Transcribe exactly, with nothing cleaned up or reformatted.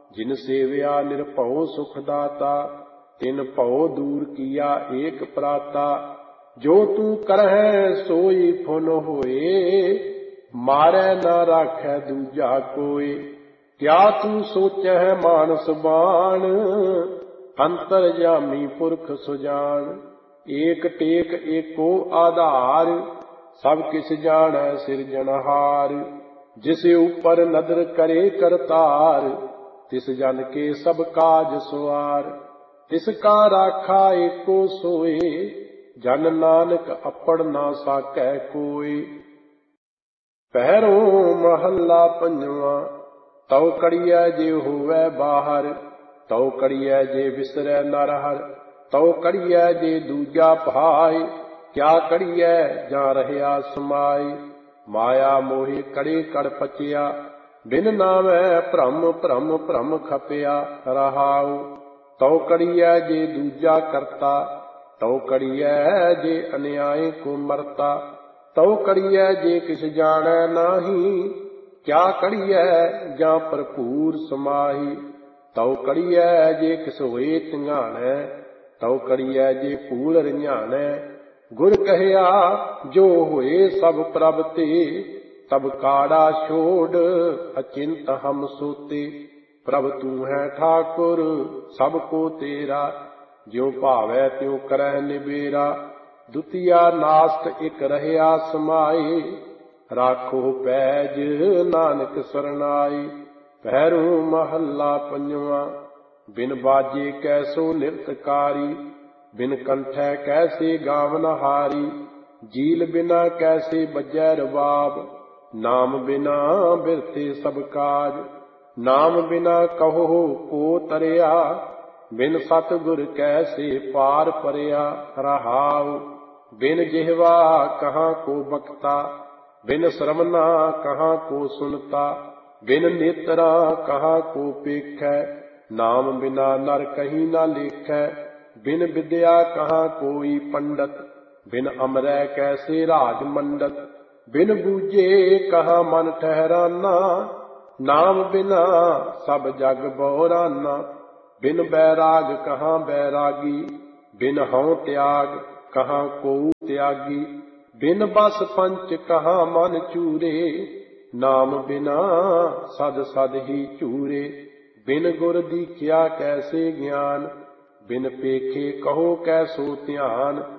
जिन सेव्या निर्भव सुख दाता, तिन भव दूर किया एक प्राता। जो तू करह सोई फुन होए, मारै न राखै दूजा कोय। क्या तू सोचह मानस बाण, अंतरजामी पुरख सुजान। एक टेक एको आधार, सब किस जानै सिरजनहार। जिस ऊपर नदर करे करतार, तिस जन के सब काज सवार। तिसका राखा एको सोए, जन नानक अपड़ ना साकै कोय। पहरों महला पंजवा, तौ कड़ियै जे होवै बाहर। तौ कड़ियै जे विसरै नरहर, तौ कड़ियै जे दूजा भाय। क्या कड़ियै जा रहया समाय, माया मोहि कड़े कड़ पचिया। बिन नावै भ्रम भ्रम भ्रम खपिया रहाउ। तौ कड़ियै जे दूजा करता, तौ कड़ियै जे अन्याय को मरता। तौ कड़ियै जे किस जानै नाही, क्या कड़ियै जा भरपूर समाही। तौ कड़ियै जे किस होए धिंगाणै, तौ कड़ियै जे भूल रिझाणै। गुर कहया जो होए सब प्रभ ते, तब काड़ा छोड़ अचिंत हम सोते। प्रभ तू है ठाकुर सब को तेरा, ज्यों भावै त्यों करह निबेरा। दुतिया नासक एक रहया समाए, राखो पैज नानक सरनाए। पहरों महला पंजवा, बिन बाजे कैसो नृतकारी। बिन कंठै कैसे गावनहारी, जील बिना कैसे बजै रबाब। नाम बिना बिरथे सब काज, नाम बिना कहो को तरिया। बिन सतगुर कैसे पार परिया रहाउ। बिन जिह्वा कहाँ को बक्ता, बिन श्रवना कहाँ को सुनता। बिन नेत्रा कहाँ को पेखै, नाम बिना नर कहीं न लेखै। बिन विद्या कहाँ कोई पंडित, बिन अमरै कैसे राज मंडत। बिन बूझे कहाँ मन ठहराना, नाम बिना सब जग बौराना। बिन बैराग कहाँ बैरागी, बिन हਉ त्याग कहाँ को त्यागी। बिन बस पंच कहाँ मन चूरे, नाम बिना सद सद ही चूरे। बिन गुर दीखिया कैसे ज्ञान, बिन पेखे कहो कैसो ध्यान।